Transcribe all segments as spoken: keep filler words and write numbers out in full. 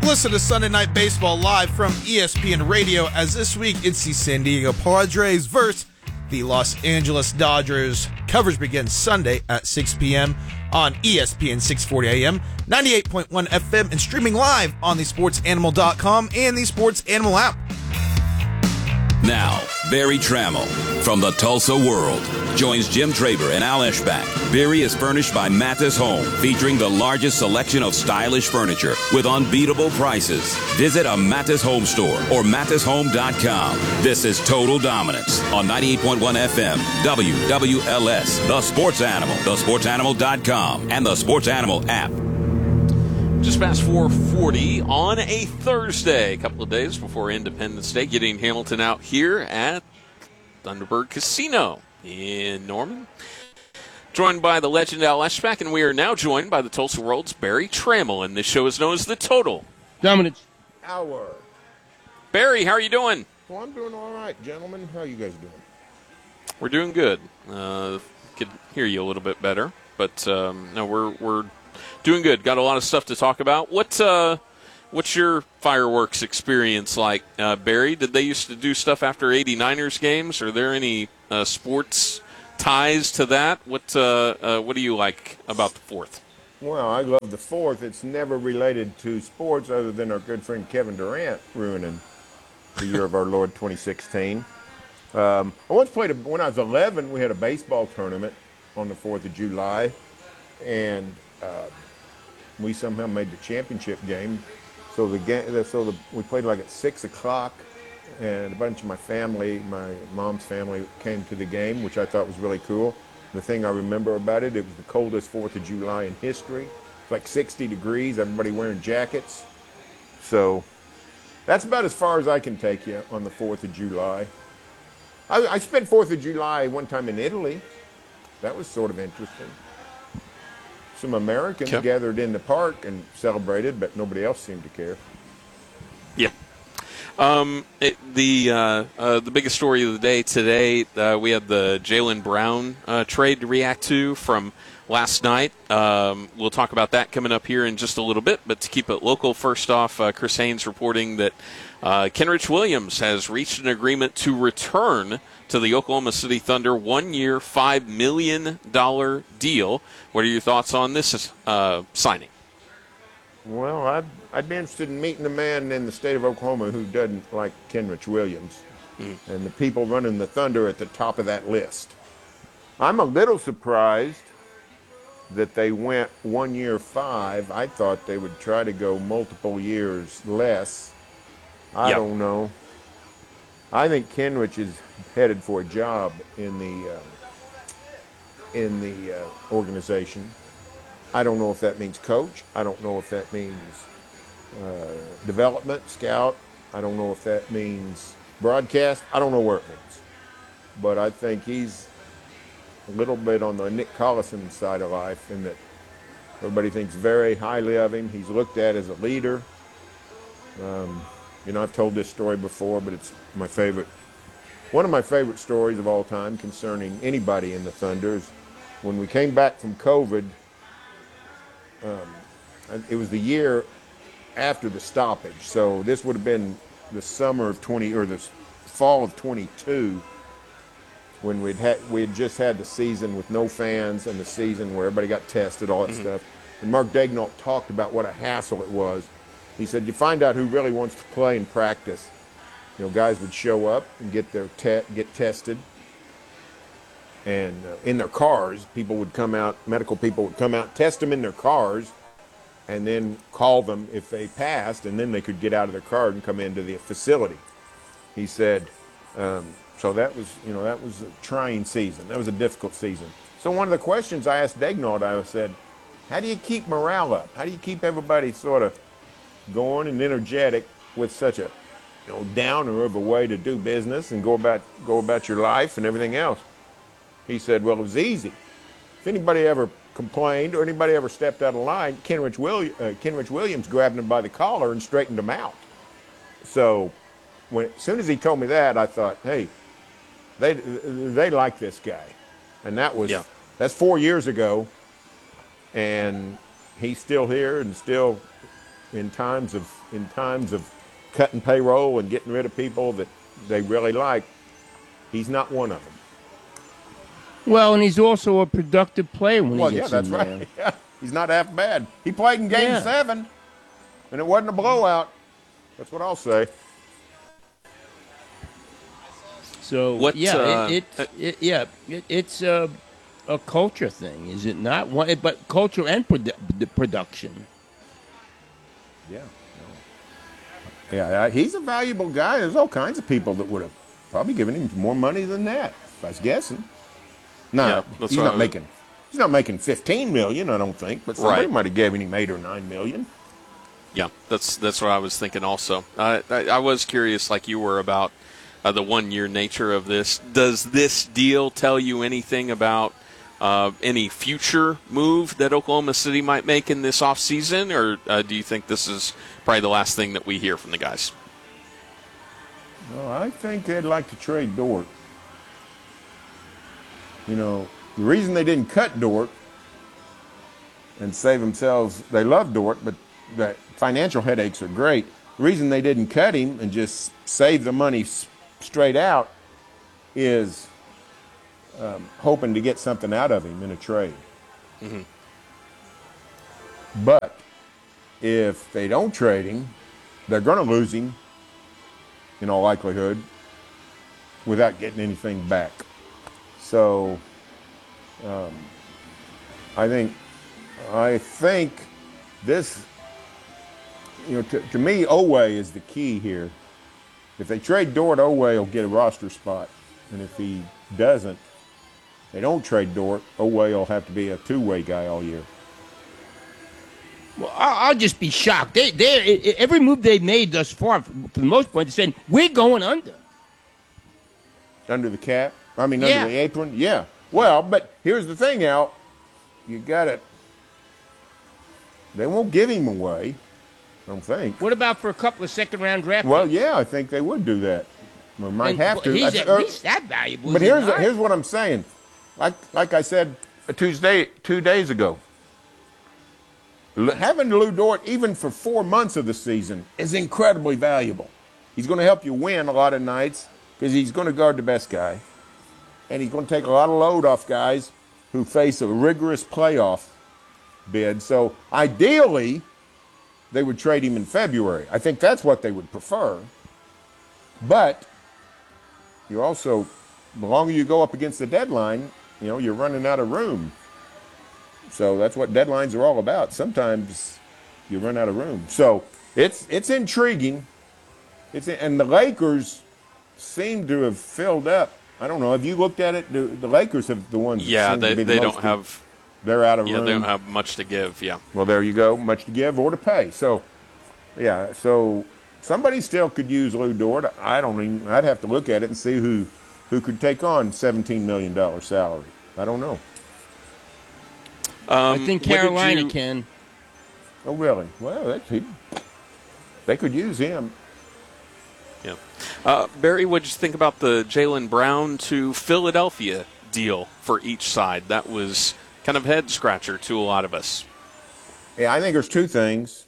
Listen to Sunday Night Baseball live from E S P N Radio, as this week it's the San Diego Padres versus the Los Angeles Dodgers. Coverage begins Sunday at six p.m. on E S P N six forty A M, ninety-eight point one F M, and streaming live on the sports animal dot com and the Sports Animal app. Now, Barry Trammell from the Tulsa World joins Jim Traber and Al Eschbach. Barry is furnished by Mathis Home, featuring the largest selection of stylish furniture with unbeatable prices. Visit a Mathis Home store or mathis home dot com. This is Total Dominance on ninety-eight point one F M, W W L S, The Sports Animal, the sports animal dot com, and the Sports Animal app. Just past four forty on a Thursday, a couple of days before Independence Day, getting Hamilton out here at Thunderbird Casino in Norman. Joined by the legend Al Eschbach, and we are now joined by the Tulsa World's Barry Trammell, and this show is known as The Total Dominance Hour. Barry, how are you doing? Well, I'm doing all right, gentlemen. How are you guys doing? We're doing good. Uh, could hear you a little bit better, but um, no, we're we're doing good. Got a lot of stuff to talk about. What uh, what's your fireworks experience like, uh, Barry? Did they used to do stuff after eighty-niners games? Are there any uh, sports ties to that? What uh, uh, what do you like about the fourth? Well, I love the fourth. It's never related to sports other than our good friend Kevin Durant ruining the year of our Lord twenty sixteen. Um, I once played, a, when I was eleven, we had a baseball tournament on the fourth of July, and uh, we somehow made the championship game. So the game, so the, we played like at six o'clock, and a bunch of my family, my mom's family, came to the game, which I thought was really cool. The thing I remember about it, it was the coldest fourth of July in history. It's like sixty degrees, everybody wearing jackets. So that's about as far as I can take you on the fourth of July. I, I spent fourth of July one time in Italy. That was sort of interesting. Some Americans Okay. gathered in the park and celebrated, but nobody else seemed to care. Yeah. Um, it, the uh, uh, the biggest story of the day today, uh, we had the Jaylen Brown uh, trade to react to from last night. Um, we'll talk about that coming up here in just a little bit, but to keep it local, first off, uh, Chris Haynes reporting that uh, Kenrich Williams has reached an agreement to return to the Oklahoma City Thunder, one-year, five million dollars deal. What are your thoughts on this uh, signing? Well, I'd, I'd be interested in meeting a man in the state of Oklahoma who doesn't like Kenrich Williams, mm. and the people running the Thunder at the top of that list. I'm a little surprised that they went one year five. I thought they would try to go multiple years less. I yep. don't know. I think Kenrich is headed for a job in the uh, in the uh, organization. I don't know if that means coach. I don't know if that means uh, development, scout. I don't know if that means broadcast. I don't know where it means. But I think he's a little bit on the Nick Collison side of life, in that everybody thinks very highly of him. He's looked at as a leader. Um, you know, I've told this story before, but it's my favorite. One of my favorite stories of all time concerning anybody in the Thunder is when we came back from COVID. Um, it was the year after the stoppage, so this would have been the summer of twenty or the fall of twenty-two, when we'd had we had just had the season with no fans and the season where everybody got tested, all that mm-hmm. stuff. And Mark Daigneault talked about what a hassle it was. He said, "You find out who really wants to play and practice. You know, guys would show up and get their te- get tested, and uh, in their cars, people would come out, medical people would come out, test them in their cars, and then call them if they passed, and then they could get out of their car and come into the facility." He said, um, so that was, you know, that was a trying season. That was a difficult season. So one of the questions I asked Daigneault, I said, how do you keep morale up? How do you keep everybody sort of going and energetic with such a, you know, downer of a way to do business and go about go about your life and everything else? He said, well, it was easy. If anybody ever complained or anybody ever stepped out of line, Kenrich, Willi- uh, Kenrich Williams grabbed them by the collar and straightened them out. So when, as soon as he told me that, I thought, hey, they they like this guy. And that was, yeah. that's four years ago, and he's still here and still in times of in times of cutting payroll and getting rid of people that they really like. He's not one of them. Well, and he's also a productive player when Well, he yeah, gets that's in there. right. Yeah, he's not half bad. He played in Game Yeah. Seven, and it wasn't a blowout. That's what I'll say. So What, yeah, uh, it, it, it yeah, it, it's a, a culture thing, is it not? One, but culture and produ- the production. Yeah. No. Yeah, uh, he's a valuable guy. There's all kinds of people that would have probably given him more money than that, if I was guessing. No, Yeah, that's he's what I not was- making. He's not making fifteen million, I don't think, but somebody Right. might have given him eight or nine million. Yeah, that's that's what I was thinking also. Uh, I, I was curious, like you were, about uh, the one-year nature of this. Does this deal tell you anything about uh, any future move that Oklahoma City might make in this offseason, or uh, do you think this is probably the last thing that we hear from the guys? Well, I think they'd like to trade Dort. You know, the reason they didn't cut Dort and save themselves, they love Dort, but the financial headaches are great. The reason they didn't cut him and just save the money s- straight out is um, hoping to get something out of him in a trade. Mm-hmm. But if they don't trade him, they're going to lose him in all likelihood without getting anything back. So um, I think I think this, you know, to, to me, Oweh is the key here. If they trade Dort, Oweh will get a roster spot, and if he doesn't, they don't trade Dort, Oweh will have to be a two-way guy all year. Well, I- I'll just be shocked. They, they, every move they've made thus far, for the most part, they're saying we're going under. Under the cap? I mean, Yeah. under the apron? Yeah. Well, but here's the thing, Al. You got to. They won't give him away, I don't think. What about for a couple of second-round draft Well, picks? yeah, I think they would do that. Or might And have to. He's That's- at or- least that valuable. but is he here's not? here's what I'm saying. Like like I said Tuesday two days ago. L- Having Lou Dort even for four months of the season is incredibly valuable. He's going to help you win a lot of nights because he's going to guard the best guy, and he's going to take a lot of load off guys who face a rigorous playoff bid. So ideally, they would trade him in February. I think that's what they would prefer. But you also, the longer you go up against the deadline, you know, you're running out of room. So that's what deadlines are all about. Sometimes you run out of room. So it's it's intriguing. It's and the Lakers seem to have filled up. I don't know. Have you looked at it? The, the Lakers have the ones. that Yeah, seem to they be the they most- don't have They're out of yeah room. they don't have much to give. Yeah. Well, there you go. Much to give or to pay. So, yeah. So somebody still could use Lou Dort. I don't even. I'd have to look at it and see who who could take on seventeen million dollars salary. I don't know. I think what did Carolina you- can. Oh, really? Well, that's, he, they could use him. Yeah. Uh, Barry, what did you think about the Jaylen Brown to Philadelphia deal for each side? That was kind of head scratcher to a lot of us. Yeah, I think there's two things.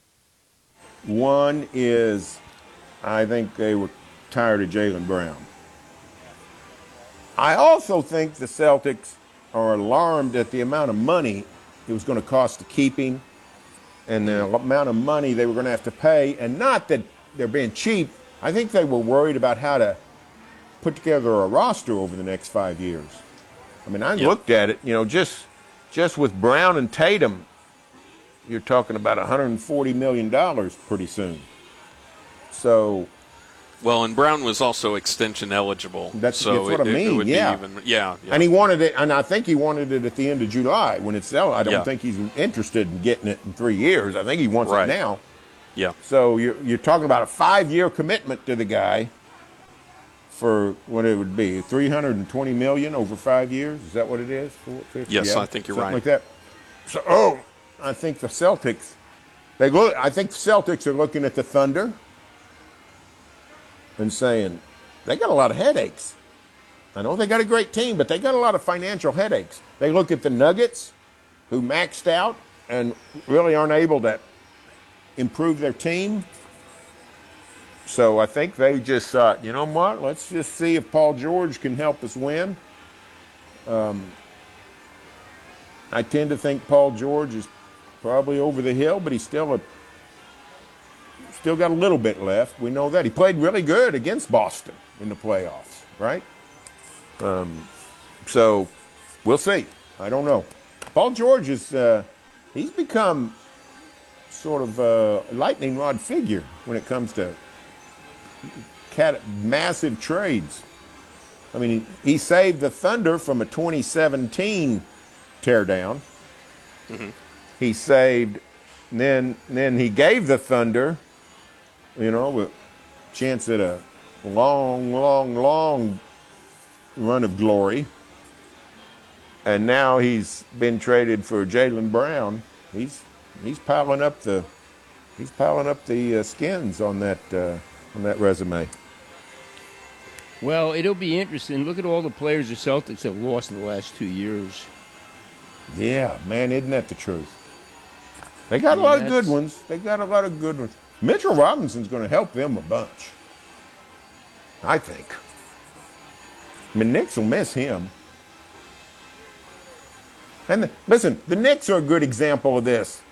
One is, I think they were tired of Jaylen Brown. I also think the Celtics are alarmed at the amount of money it was going to cost to keep him and the amount of money they were going to have to pay. And not that they're being cheap. I think they were worried about how to put together a roster over the next five years. I mean, I Yep. looked at it, you know, just just with Brown and Tatum, you're talking about one hundred forty million dollars pretty soon. So Well, and Brown was also extension eligible. That's- so that's what it, I it mean, would yeah. Be even, yeah. Yeah. And he wanted it, and I think he wanted it at the end of July when it's sell. I don't Yeah. think he's interested in getting it in three years. I think he wants Right. it now. yeah. So you're, you're talking about a five-year commitment to the guy for what it would be, three hundred twenty million dollars over five years. Is that what it is? Four, fifty? Yes, Yeah, I think you're something right. like that. So, oh, I think the Celtics, they look. I think the Celtics are looking at the Thunder and saying they got a lot of headaches. I know they got a great team, but they got a lot of financial headaches. They look at the Nuggets, who maxed out and really aren't able to improve their team. So I think they just thought, you know what, let's just see if Paul George can help us win. Um, I tend to think Paul George is probably over the hill, but he's still a still got a little bit left. We know that. He played really good against Boston in the playoffs, right? Um, so we'll see. I don't know. Paul George is uh, he's become sort of a lightning rod figure when it comes to cat- massive trades. I mean, he, he saved the Thunder from a twenty seventeen teardown. Mm-hmm. He saved, then then he gave the Thunder, you know, a chance at a long, long, long run of glory. And now he's been traded for Jaylen Brown. He's he's piling up the he's piling up the uh, skins on that uh, on that resume. Well, it'll be interesting. Look at all the players the Celtics have lost in the last two years. Yeah, man, isn't that the truth? They got a lot of good ones. They got a lot of good ones. Mitchell Robinson's going to help them a bunch, I think. I mean, Knicks will miss him. And the, listen, the Knicks are a good example of this.